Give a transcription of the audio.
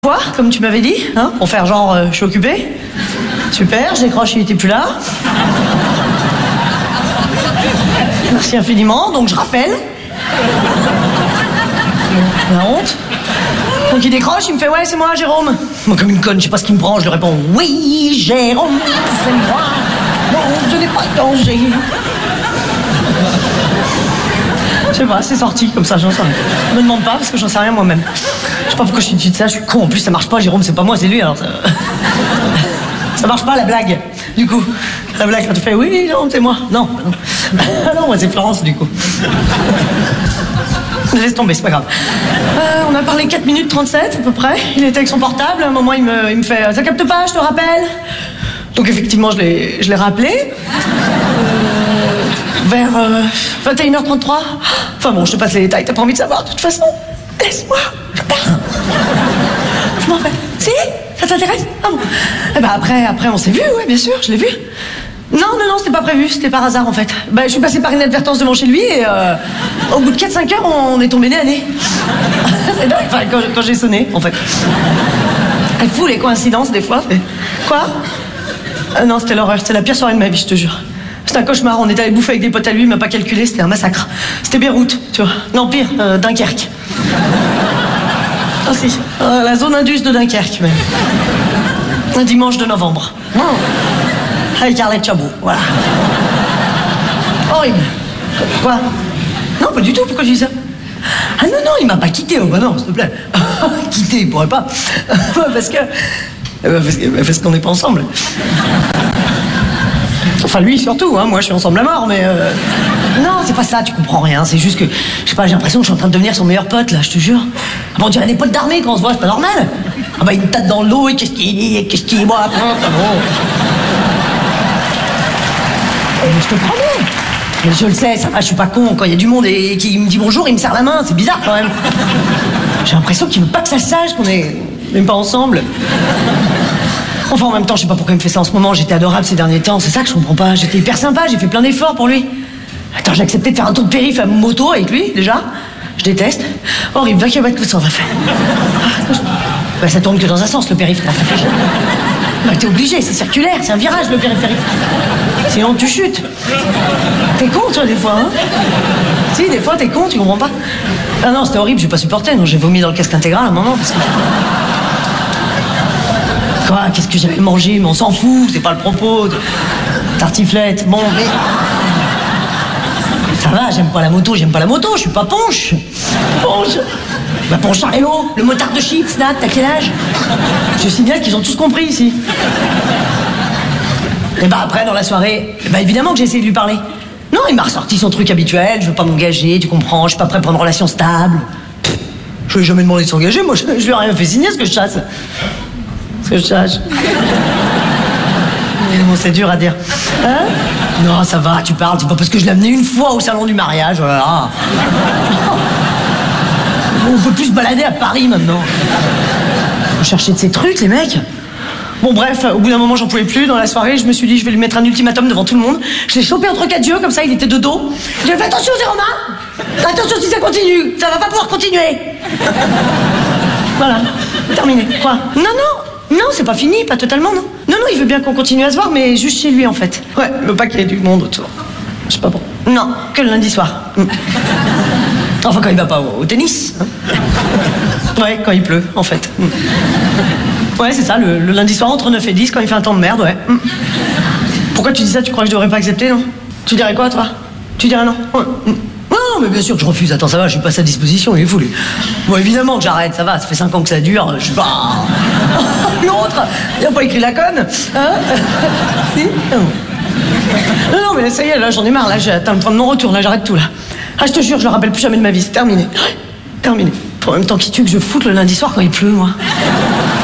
Quoi, comme tu m'avais dit, hein, pour faire genre je suis occupé. Super, je décroche, il était plus là. Merci infiniment, donc je rappelle. La honte. Donc il décroche, il me fait ouais c'est moi Jérôme. Moi comme une conne, je sais pas ce qu'il me prend, je lui réponds oui Jérôme, c'est moi. Non, je n'ai pas de danger. Je sais pas, c'est sorti comme ça, j'en sais rien. Je me demande pas parce que j'en sais rien moi-même. Je sais pas pourquoi je suis dit de ça, je suis con. En plus ça marche pas, Jérôme, c'est pas moi, c'est lui alors. Ça marche pas la blague. Du coup, la blague quand tu fais oui, non, c'est moi. Non, non. Non, moi c'est Florence du coup. Laisse tomber, c'est pas grave. On a parlé 4 minutes 37 à peu près. Il était avec son portable, à un moment il me fait ça capte pas, je te rappelle. Donc effectivement je l'ai rappelé. Vers 21h33. Enfin bon, je te passe les détails, t'as pas envie de savoir de toute façon. Laisse-moi, je pars. Je m'en vais. Si, ça t'intéresse? Ah bon. Et ben après on s'est vu, ouais bien sûr, je l'ai vu. Non, c'était pas prévu, c'était par hasard en fait. Ben, je suis passée par inadvertance devant chez lui et au bout de 4-5 heures, on est tombé nez à nez. C'est dingue, enfin, quand j'ai sonné en fait. Elle fout les coïncidences des fois. Quoi? Non, c'était l'horreur, c'était la pire soirée de ma vie, je te jure. C'était un cauchemar, on était allé bouffer avec des potes à lui, il m'a pas calculé, c'était un massacre. C'était Beyrouth, tu vois. Non, pire, Dunkerque. Ah si, la zone indus de Dunkerque même. Un dimanche de novembre. Avec Arlette Chabot, voilà. Horrible. Quoi? Non, pas du tout, pourquoi je dis ça? Ah non, il m'a pas quitté, oh bah non, s'il te plaît. Quitté, il pourrait pas. Parce qu'on n'est pas ensemble. Enfin, lui surtout, hein, moi je suis ensemble à mort, mais... Non, c'est pas ça, tu comprends rien, c'est juste que... Je sais pas, j'ai l'impression que je suis en train de devenir son meilleur pote, là, je te jure. Ah bon, on dirait des potes d'armée quand on se voit, c'est pas normal. Ah bah, il me tape dans l'eau, et qu'est-ce qu'il dit, moi, je te promets. Mais je le sais, ça va, je suis pas con. Quand il y a du monde et qui me dit bonjour, il me serre la main, c'est bizarre quand même. J'ai l'impression qu'il veut pas que ça se sache qu'on est même pas ensemble. Enfin, en même temps, je sais pas pourquoi il me fait ça en ce moment. J'étais adorable ces derniers temps, c'est ça que je comprends pas. J'étais hyper sympa, j'ai fait plein d'efforts pour lui. Attends, j'ai accepté de faire un tour de périph' à moto avec lui, déjà. Je déteste. Horrible, 20 km que ça va faire. Bah, ça tourne que dans un sens, le périph'. Bah, t'es obligé, c'est circulaire, c'est un virage, le périphérique. Sinon, tu chutes. T'es con, toi, des fois, hein? Si, des fois, t'es con, tu comprends pas? Ah non, c'était horrible, j'ai pas supporté, non, j'ai vomi dans le casque intégral à un moment, parce que... Quoi? Qu'est-ce que j'avais mangé? Mais on s'en fout, c'est pas le propos. Tartiflette, bon, mais... Ça va, j'aime pas la moto, je suis pas Ponche. Ponche. Bah, Poncharello, le motard de chips, Nat, t'as quel âge? Je sais bien qu'ils ont tous compris ici. Et bah après, dans la soirée, bah évidemment que j'ai essayé de lui parler. Non, il m'a ressorti son truc habituel, je veux pas m'engager, tu comprends, je suis pas prêt pour une relation stable. Je lui ai jamais demandé de s'engager, moi je lui ai rien fait signer ce que je chasse. Ce que je chasse. Bon, c'est dur à dire. Hein? Non, ça va, tu parles, c'est pas parce que je l'ai amené une fois au salon du mariage, oh là là. On peut plus se balader à Paris maintenant. Faut chercher de ces trucs, les mecs. Bon, bref, au bout d'un moment, j'en pouvais plus. Dans la soirée, je me suis dit, je vais lui mettre un ultimatum devant tout le monde. Je l'ai chopé entre 4 yeux, comme ça, il était de dos. Je lui ai fait attention, Jérôme, attention si ça continue. Ça va pas pouvoir continuer. Voilà, terminé. Quoi? Non, c'est pas fini, pas totalement, non. Non, il veut bien qu'on continue à se voir, mais juste chez lui, en fait. Ouais, il veut pas qu'il y ait du monde autour. Je sais pas bon. Non, que le lundi soir. Enfin, quand il va pas au tennis. Hein. Ouais, quand il pleut, en fait. Ouais, c'est ça, le lundi soir entre 9 et 10, quand il fait un temps de merde, ouais. Pourquoi tu dis ça? Tu crois que je devrais pas accepter, non? Tu dirais quoi, toi? Tu dirais non? Ouais. Non, mais bien sûr que je refuse. Attends, ça va, je suis pas à sa disposition, il est fou, lui. Bon, évidemment que j'arrête, ça va, ça fait 5 ans que ça dure, je suis pas... L'autre, il a pas écrit la conne, hein? Si? Non, mais ça y est, là, j'en ai marre, là, j'ai atteint le point de non-retour, là, j'arrête tout, là. Ah, je te jure, je le rappelle plus jamais de ma vie, c'est terminé. Terminé. En même temps, qui tu veux que je foute le lundi soir quand il pleut, moi?